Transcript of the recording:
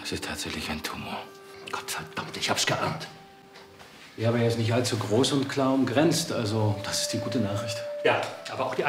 Es ist tatsächlich ein Tumor. Gott verdammt, ich hab's geahnt. Ja, aber er ist nicht allzu groß und klar umgrenzt. Also, das ist die gute Nachricht. Ja, aber auch die